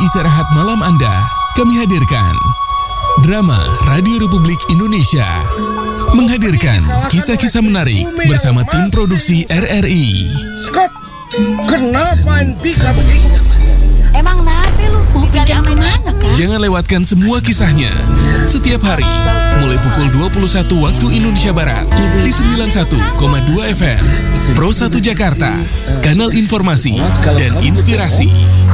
istirahat malam Anda, kami hadirkan Drama Radio Republik Indonesia menghadirkan kisah-kisah menarik bersama tim produksi RRI. Skop, kenapa pika begitu? Emang kenapa lu? Mau pinjam mana kan? Jangan lewatkan semua kisahnya setiap hari mulai pukul 21 waktu Indonesia Barat di 91,2 FM Pro 1 Jakarta, kanal informasi dan inspirasi.